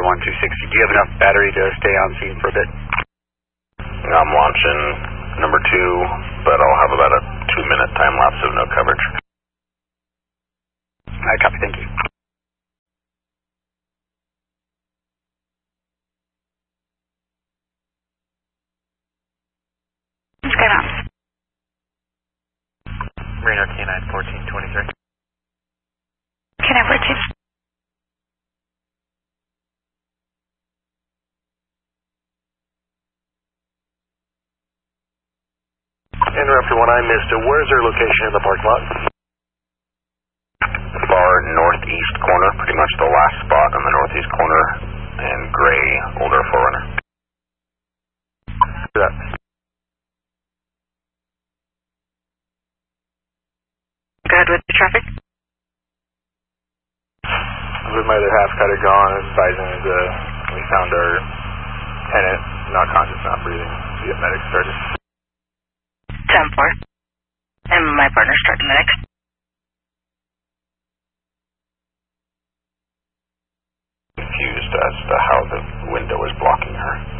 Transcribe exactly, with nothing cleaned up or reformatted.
one two sixty. Do you have enough battery to stay on scene for a bit? I'm launching number two, but I'll have about a two-minute time lapse of no coverage. I copy, thank you. Skybound. Radar K nine fourteen twenty-three. K nine fourteen. Interrupter one, I missed it. Where's their location in the parking lot? Far northeast corner, pretty much the last spot on the northeast corner, and gray older Forerunner. Do that. Go ahead with the traffic. With my other half kind of gone, advising the, we found our tenant not conscious, not breathing. To get medics started. ten four. And my partner starting the next. Confused as to how the window is blocking her.